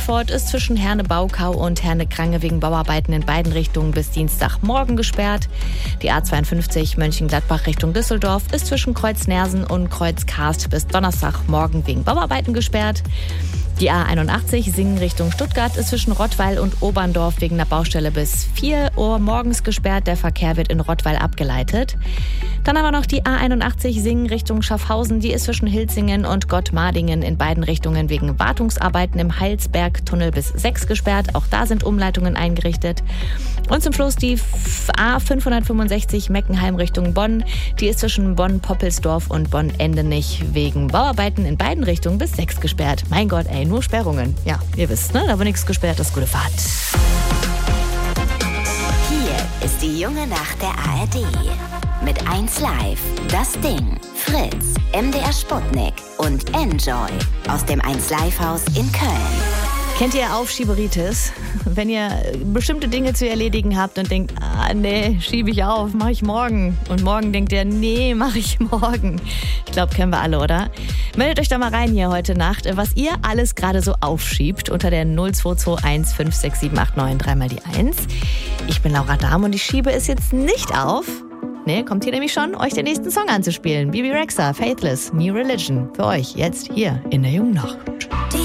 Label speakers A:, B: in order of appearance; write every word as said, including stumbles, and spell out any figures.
A: Herford ist zwischen Herne-Baukau und Herne-Krange wegen Bauarbeiten in beiden Richtungen bis Dienstagmorgen gesperrt. Die A zweiundfünfzig Mönchengladbach Richtung Düsseldorf ist zwischen Kreuz-Nersen und Kreuz-Karst bis Donnerstagmorgen wegen Bauarbeiten gesperrt. Die A einundachtzig Singen Richtung Stuttgart ist zwischen Rottweil und Oberndorf wegen der Baustelle bis vier Uhr morgens gesperrt. Der Verkehr wird in Rottweil abgeleitet. Dann haben wir noch die A einundachtzig Singen Richtung Schaffhausen. Die ist zwischen Hilzingen und Gottmardingen in beiden Richtungen wegen Wartungsarbeiten im Heilsbergtunnel bis sechs gesperrt. Auch da sind Umleitungen eingerichtet. Und zum Schluss die A fünfhundertfünfundsechzig Meckenheim Richtung Bonn. Die ist zwischen Bonn-Poppelsdorf und Bonn-Endenich wegen Bauarbeiten in beiden Richtungen bis sechs gesperrt. Mein Gott, ey, nur Sperrungen. Ja, ihr wisst, ne? Da war nichts gesperrt, das ist gute Fahrt.
B: Hier ist die junge Nacht der A R D. Mit eins Live, Das Ding, Fritz, M D R Sputnik und Enjoy aus dem eins Live Haus in Köln.
A: Kennt ihr Aufschieberitis? Wenn ihr bestimmte Dinge zu erledigen habt und denkt, ah nee, schiebe ich auf, mache ich morgen. Und morgen denkt ihr, nee, mache ich morgen. Ich glaube, kennen wir alle, oder? Meldet euch da mal rein hier heute Nacht, was ihr alles gerade so aufschiebt unter der null zwei zwei eins fünf sechs sieben acht neun drei mal die eins. Ich bin Laura Dahm und ich schiebe es jetzt nicht auf. Nee, kommt hier nämlich schon, euch den nächsten Song anzuspielen. Bibi Rexha, Faithless, New Religion. Für euch jetzt hier in der jungen Nacht.